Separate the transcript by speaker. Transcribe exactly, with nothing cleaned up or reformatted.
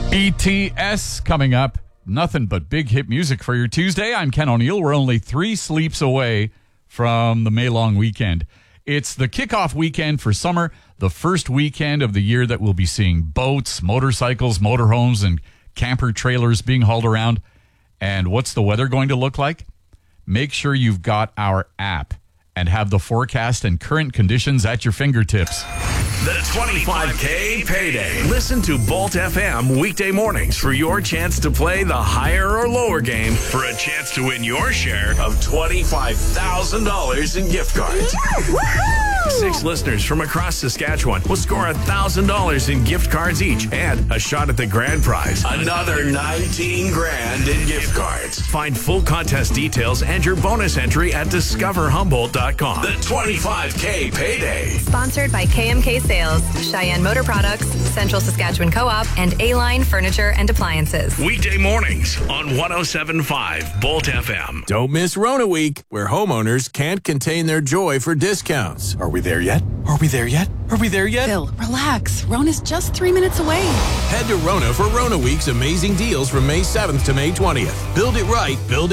Speaker 1: B T S coming up. Nothing but big hit music for your Tuesday. I'm Ken O'Neill. We're only three sleeps away from the May long weekend. It's the kickoff weekend for summer, the first weekend of the year that we'll be seeing boats, motorcycles, motorhomes, and camper trailers being hauled around. And what's the weather going to look like? Make sure you've got our app and have the forecast and current conditions at your fingertips.
Speaker 2: The twenty-five K Payday. Listen to Bolt F M weekday mornings for your chance to play the higher or lower game for a chance to win your share of twenty-five thousand dollars in gift cards.
Speaker 3: Yeah,
Speaker 2: Six listeners from across Saskatchewan will score one thousand dollars in gift cards each and a shot at the grand prize. Another nineteen grand in gift cards. Find full contest details and your bonus entry at discover humboldt dot com. The twenty-five K Payday.
Speaker 4: Sponsored by K M K Sales, Cheyenne Motor Products, Central Saskatchewan Co-op, and A-Line Furniture and Appliances.
Speaker 2: Weekday mornings on one oh seven point five Bolt F M.
Speaker 5: Don't miss Rona Week, where homeowners can't contain their joy for discounts.
Speaker 6: Are we there yet? Are we there yet? Are we there yet?
Speaker 7: Bill, relax. Rona's just three minutes away.
Speaker 5: Head to Rona for Rona Week's amazing deals from May seventh to May twentieth. Build it right, build